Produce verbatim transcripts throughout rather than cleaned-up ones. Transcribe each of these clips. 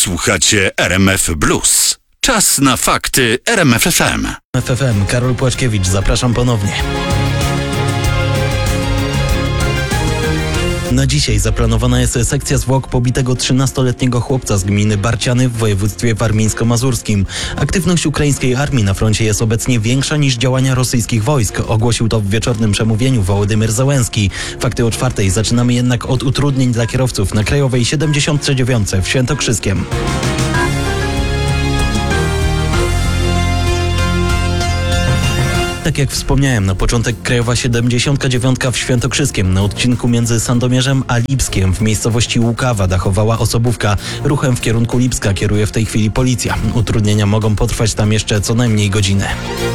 Słuchacie R M F Blues. Czas na fakty R M F F M. F F M, Karol Płaczkiewicz, zapraszam ponownie. Na dzisiaj zaplanowana jest sekcja zwłok pobitego trzynastoletniego chłopca z gminy Barciany w województwie warmińsko-mazurskim. Aktywność ukraińskiej armii na froncie jest obecnie większa niż działania rosyjskich wojsk. Ogłosił to w wieczornym przemówieniu Wołodymyr Zełenski. Fakty o czwartej. Zaczynamy jednak od utrudnień dla kierowców na Krajowej siedemdziesiąt dziewięć w Świętokrzyskiem. Tak jak wspomniałem, na początek Krajowa siedemdziesiąt dziewięć w Świętokrzyskiem na odcinku między Sandomierzem a Lipskiem w miejscowości Łukawa dachowała osobówka. Ruchem w kierunku Lipska kieruje w tej chwili policja. Utrudnienia mogą potrwać tam jeszcze co najmniej godzinę.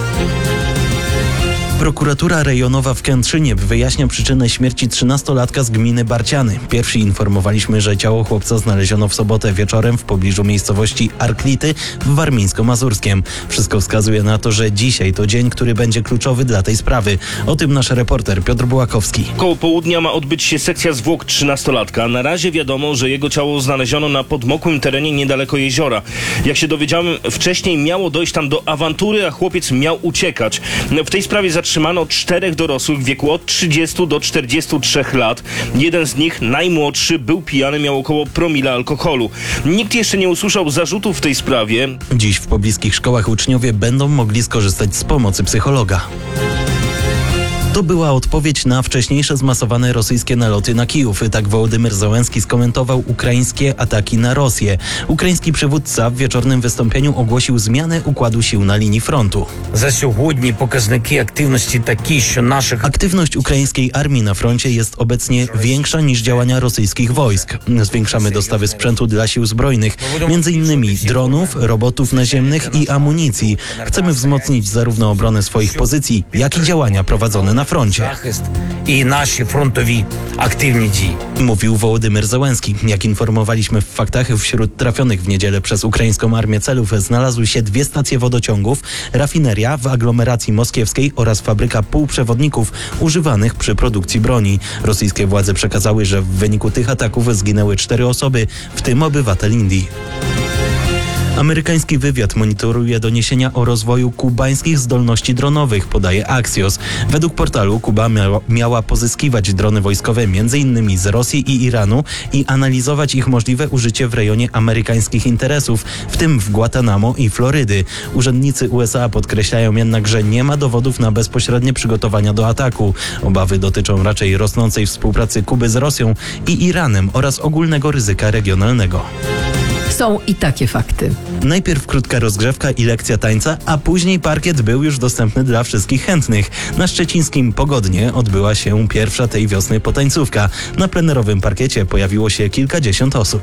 Prokuratura rejonowa w Kętrzynie wyjaśnia przyczynę śmierci trzynastolatka z gminy Barciany. Pierwsi informowaliśmy, że ciało chłopca znaleziono w sobotę wieczorem w pobliżu miejscowości Arklity w Warmińsko-Mazurskiem. Wszystko wskazuje na to, że dzisiaj to dzień, który będzie kluczowy dla tej sprawy. O tym nasz reporter Piotr Bułakowski. Koło południa ma odbyć się sekcja zwłok trzynastolatka. Na razie wiadomo, że jego ciało znaleziono na podmokłym terenie niedaleko jeziora. Jak się dowiedziałem, wcześniej miało dojść tam do awantury, a chłopiec miał uciekać. W tej sprawie zatrzymano Zatrzymano czterech dorosłych w wieku od trzydziestu do czterdziestu trzech lat. Jeden z nich, najmłodszy, był pijany, miał około promila alkoholu. Nikt jeszcze nie usłyszał zarzutów w tej sprawie. Dziś w pobliskich szkołach uczniowie będą mogli skorzystać z pomocy psychologa. To była odpowiedź na wcześniejsze zmasowane rosyjskie naloty na Kijów. Tak Wołodymyr Zełenski skomentował ukraińskie ataki na Rosję. Ukraiński przywódca w wieczornym wystąpieniu ogłosił zmianę układu sił na linii frontu. За сьогодні показники активності такі, що наших... Aktywność ukraińskiej armii na froncie jest obecnie większa niż działania rosyjskich wojsk. Zwiększamy dostawy sprzętu dla sił zbrojnych, między innymi dronów, robotów naziemnych i amunicji. Chcemy wzmocnić zarówno obronę swoich pozycji, jak i działania prowadzone na na froncie. Захист і наші фронтові активні дії. Mówił Wołodymyr Zełenski. Jak informowaliśmy w faktach, wśród trafionych w niedzielę przez ukraińską armię celów znalazły się dwie stacje wodociągów, rafineria w aglomeracji moskiewskiej oraz fabryka półprzewodników używanych przy produkcji broni. Rosyjskie władze przekazały, że w wyniku tych ataków zginęły cztery osoby, w tym obywatel Indii. Amerykański wywiad monitoruje doniesienia o rozwoju kubańskich zdolności dronowych, podaje Axios. Według portalu Kuba miała, miała pozyskiwać drony wojskowe m.in. z Rosji i Iranu i analizować ich możliwe użycie w rejonie amerykańskich interesów, w tym w Guantanamo i Florydy. Urzędnicy U S A podkreślają jednak, że nie ma dowodów na bezpośrednie przygotowania do ataku. Obawy dotyczą raczej rosnącej współpracy Kuby z Rosją i Iranem oraz ogólnego ryzyka regionalnego. Są i takie fakty. Najpierw krótka rozgrzewka i lekcja tańca, a później parkiet był już dostępny dla wszystkich chętnych. Na szczecińskim Pogodnie odbyła się pierwsza tej wiosny potańcówka. Na plenerowym parkiecie pojawiło się kilkadziesiąt osób.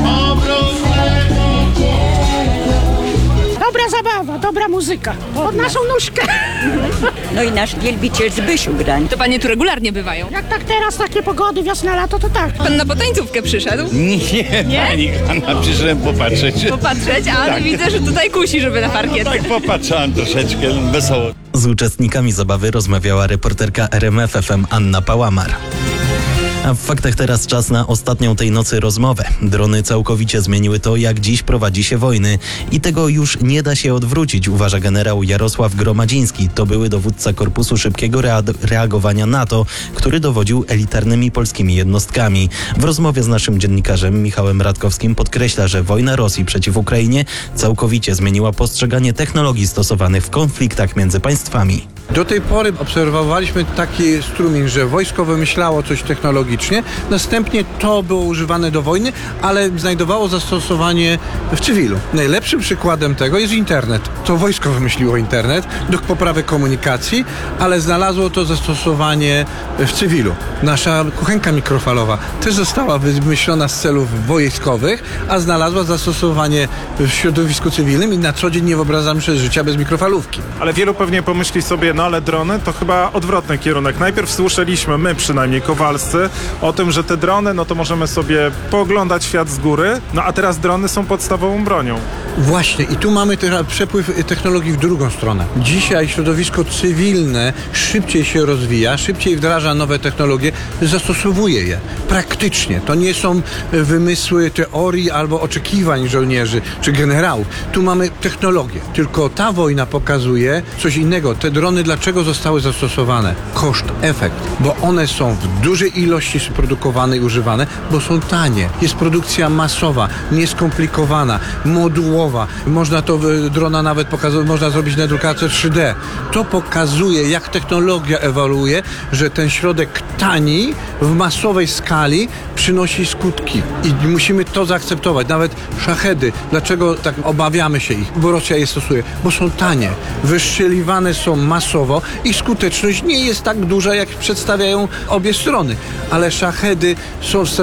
Dobra zabawa, dobra muzyka. Pod naszą nóżkę. No i nasz wielbiciel Zbysiu grań. To panie tu regularnie bywają? Jak tak teraz takie pogody, wiosna, lato, to tak. Pan na potańcówkę przyszedł? Nie, nie? Pani Hanna, przyszedłem popatrzeć. Popatrzeć, a tak. Widzę, że tutaj kusi, żeby na parkiet. No, tak popatrzałem troszeczkę, wesoło. Z uczestnikami zabawy rozmawiała reporterka R M F F M Anna Pałamar. A w faktach teraz czas na ostatnią tej nocy rozmowę. Drony całkowicie zmieniły to, jak dziś prowadzi się wojny. I tego już nie da się odwrócić, uważa generał Jarosław Gromadziński. To były dowódca Korpusu Szybkiego Reagowania NATO, który dowodził elitarnymi polskimi jednostkami. W rozmowie z naszym dziennikarzem Michałem Radkowskim podkreśla, że wojna Rosji przeciw Ukrainie całkowicie zmieniła postrzeganie technologii stosowanych w konfliktach między państwami. Do tej pory obserwowaliśmy taki strumień, że wojsko wymyślało coś technologicznie, następnie to było używane do wojny, ale znajdowało zastosowanie w cywilu. Najlepszym przykładem tego jest internet. To wojsko wymyśliło internet do poprawy komunikacji, ale znalazło to zastosowanie w cywilu. Nasza kuchenka mikrofalowa też została wymyślona z celów wojskowych, a znalazła zastosowanie w środowisku cywilnym i na co dzień nie wyobrażamy sobie życia bez mikrofalówki. Ale wielu pewnie pomyśli sobie, mówię, no ale drony to chyba odwrotny kierunek. Najpierw słyszeliśmy, my przynajmniej kowalscy, o tym, że te drony, no to możemy sobie pooglądać świat z góry, no a teraz drony są podstawową bronią. Właśnie i tu mamy te, przepływ technologii w drugą stronę. Dzisiaj środowisko cywilne szybciej się rozwija, szybciej wdraża nowe technologie, zastosowuje je praktycznie. To nie są wymysły teorii albo oczekiwań żołnierzy czy generałów. Tu mamy technologię. Tylko ta wojna pokazuje coś innego. Te drony dlaczego zostały zastosowane? Koszt, efekt. Bo one są w dużej ilości produkowane i używane, bo są tanie. Jest produkcja masowa, nieskomplikowana, modułowa. Można to drona nawet pokazać, można zrobić na drukację trzy D. To pokazuje, jak technologia ewoluuje, że ten środek tani w masowej skali przynosi skutki. I musimy to zaakceptować. Nawet szachedy. Dlaczego tak obawiamy się ich? Bo Rosja je stosuje. Bo są tanie. Wystrzeliwane są masowo i skuteczność nie jest tak duża, jak przedstawiają obie strony. Ale szachedy są